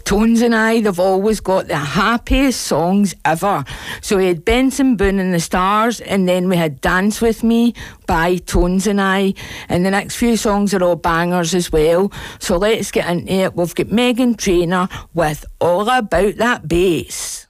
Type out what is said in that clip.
Tones and I, they've always got the happiest songs ever. So we had Benson Boone and the Stars, and then we had Dance With Me by Tones and I, and the next few songs are all bangers as well. So let's get into it. We've got Meghan Trainor with All About That Bass.